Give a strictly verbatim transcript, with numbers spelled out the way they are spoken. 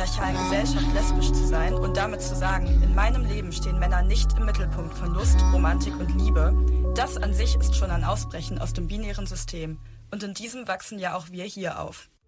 patriarchalen Gesellschaft lesbisch zu sein und damit zu sagen, in meinem Leben stehen Männer nicht im Mittelpunkt von Lust, Romantik und Liebe, das an sich ist schon ein Ausbrechen aus dem binären System. Und in diesem wachsen ja auch wir hier auf.